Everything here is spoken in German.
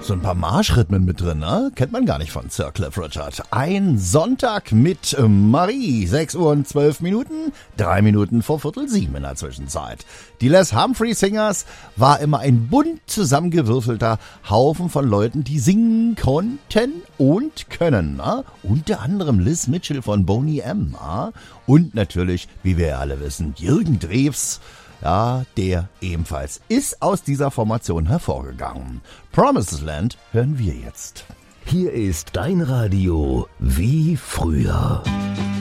So ein paar Marschrhythmen mit drin, ne? Kennt man gar nicht von Sir Cliff Richard. Ein Sonntag mit Marie. 6 Uhr und 12 Minuten, 3 Minuten vor 6:45 in der Zwischenzeit. Die Les Humphrey Singers war immer ein bunt zusammengewürfelter Haufen von Leuten, die singen konnten und können. Ne? Unter anderem Liz Mitchell von Boney M. Und natürlich, wie wir alle wissen, Jürgen Drews. Ja, der ebenfalls ist aus dieser Formation hervorgegangen. Promised Land hören wir jetzt. Hier ist dein Radio wie früher.